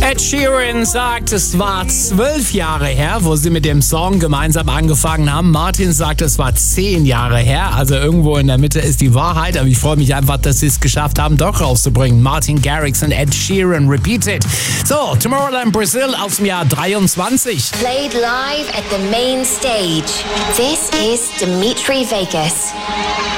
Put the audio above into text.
Ed Sheeran sagt, es war 12 Jahre her, wo sie mit dem Song gemeinsam angefangen haben. Martin sagt, es war 10 Jahre her. Also irgendwo in der Mitte ist die Wahrheit. Aber ich freue mich einfach, dass sie es geschafft haben, doch rauszubringen. Martin Garrix und Ed Sheeran Repeated. So, Tomorrowland Brazil aus dem Jahr 23. Played live at the main stage. This is Dimitri Vegas.